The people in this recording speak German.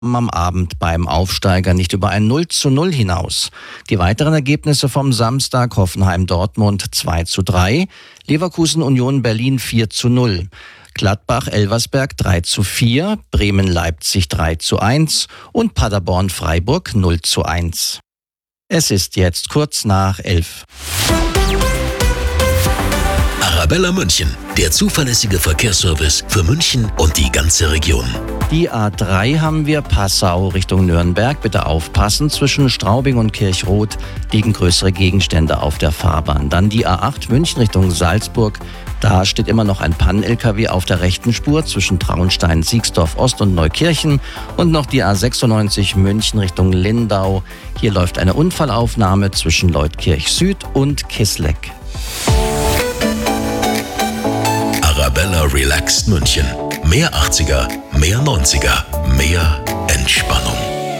am Abend beim Aufsteiger nicht über ein 0:0 hinaus. Die weiteren Ergebnisse vom Samstag: Hoffenheim-Dortmund 2:3, Leverkusen-Union Berlin 4:0, Gladbach-Elversberg 3:4, Bremen-Leipzig 3:1 und Paderborn-Freiburg 0:1. Es ist jetzt kurz nach 11. Arabella München, der zuverlässige Verkehrsservice für München und die ganze Region. Die A3 haben wir, Passau Richtung Nürnberg. Bitte aufpassen, zwischen Straubing und Kirchroth liegen größere Gegenstände auf der Fahrbahn. Dann die A8 München Richtung Salzburg. Da steht immer noch ein Pannen-LKW auf der rechten Spur zwischen Traunstein, Siegsdorf Ost und Neukirchen. Und noch die A96 München Richtung Lindau. Hier läuft eine Unfallaufnahme zwischen Leutkirch Süd und Kisleck. Arabella Relaxed München. Mehr 80er, mehr 90er, mehr